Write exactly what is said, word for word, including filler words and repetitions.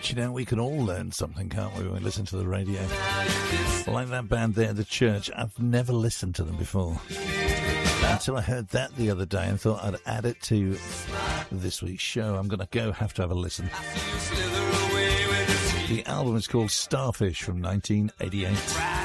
But, you know, we can all learn something, can't we, when we listen to the radio? Like that band there, The Church. I've never listened to them before. Until I heard that the other day and thought I'd add it to this week's show. I'm going to go have to have a listen. The album is called Starfish from nineteen eighty-eight.